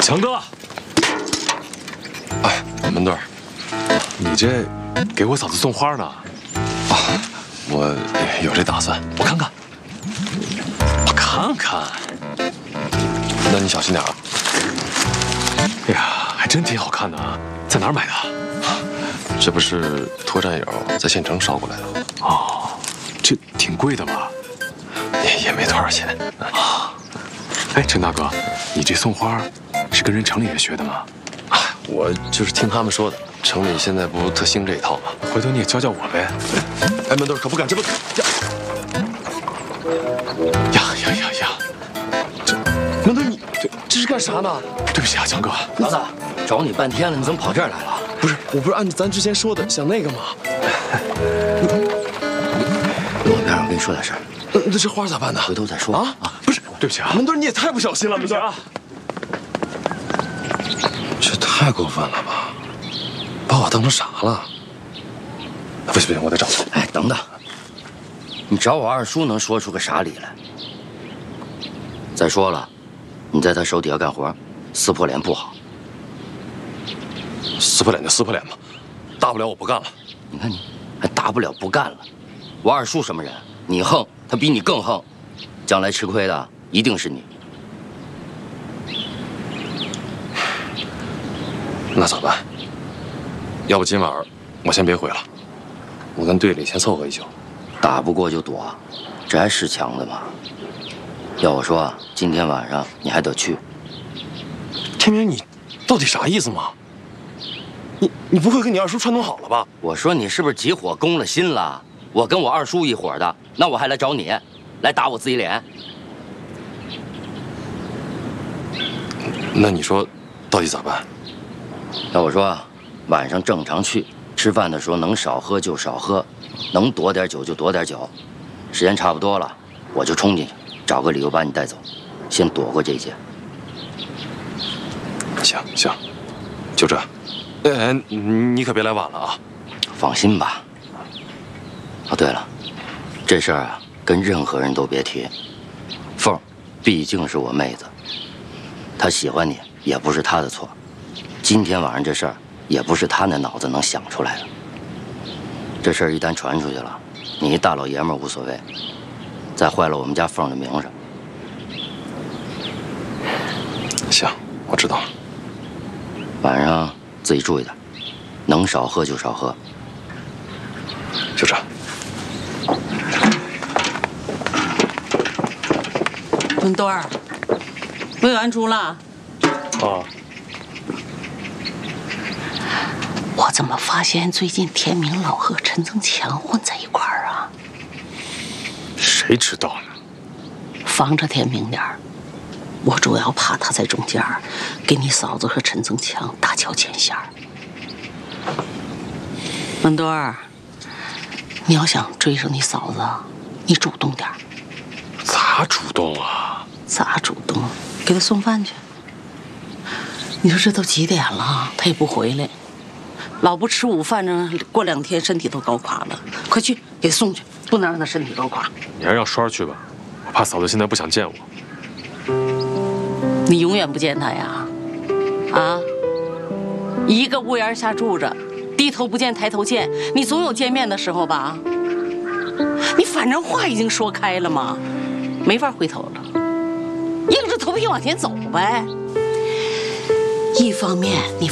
强哥， 哎，门墩儿， 你这给我嫂子送花呢？ 啊，我有这打算。 我看看，我看看。 那你小心点啊。 哎呀，还真挺好看的啊！在哪儿买的？ 这不是托战友在县城捎过来的。 哦，这挺贵的吧？ 也没多少钱啊。哎，陈大哥，你这送花是跟人城里人学的吗？ 啊，我就是听他们说的。城里现在不特兴这一套吗？ 回头你也教教我呗。 哎，门墩儿可不敢这么呀！ 这门墩儿，你这是干啥呢？ 对不起啊，强哥。 老子找你半天了，你怎么跑这儿来了？ 不是，我不是按咱之前说的想那个吗？ 往边上，我跟你说点事儿。 那这花咋办呢？ 回头再说啊！ 不是，对不起啊， 门墩儿，你也太不小心了，门墩儿。这太过分了吧？把我当成啥了？不行，我得找他。 哎，等等，你找我二叔能说出个啥理来？再说了，你在他手底下干活，撕破脸不好。 撕破脸就撕破脸吧，大不了我不干了。 你看你，还大不了不干了。我二叔什么人？你横，他比你更横，将来吃亏的一定是你。 那咋办？要不今晚我先别回了，我跟队里先凑合一宿。 打不过就躲，这还是强的吗？要我说，今天晚上你还得去。 天明，你到底啥意思吗？你不会跟你二叔串通好了吧？ 我说你是不是急火攻了心了？我跟我二叔一伙的，那我还来找你，来打我自己脸？ 那你说，到底咋办？ 要我说，晚上正常去，吃饭的时候能少喝就少喝，能躲点酒就躲点酒。时间差不多了，我就冲进去，找个理由把你带走，先躲过这一劫。 行，就这。哎，你可别来晚了啊！ 放心吧。哦，对了，这事儿啊，跟任何人都别提。凤儿毕竟是我妹子，她喜欢你也不是她的错。今天晚上这事儿也不是她那脑子能想出来的。这事儿一旦传出去了，你一大老爷们儿无所谓，再坏了我们家凤儿的名声。 行，我知道了。 晚上自己注意点，能少喝就少喝。 就这。 文墩儿，喂完猪了？ 啊。 我怎么发现最近天明老和陈增强混在一块儿啊？ 谁知道呢？ 防着天明点儿，我主要怕他在中间给你嫂子和陈增强搭桥牵线儿。文墩儿，你要想追上你嫂子，你主动点儿。 咋主动啊？ 咋主动？给他送饭去。你说这都几点了，他也不回来。老不吃午饭呢，过2天身体都搞垮了。快去给他送去，不能让他身体搞垮。 你还让栓儿去吧，我怕嫂子现在不想见我。 你永远不见他呀？啊？一个屋檐下住着，低头不见抬头见，你总有见面的时候吧？你反正话已经说开了嘛，没法回头了，硬着头皮往前走呗。一方面你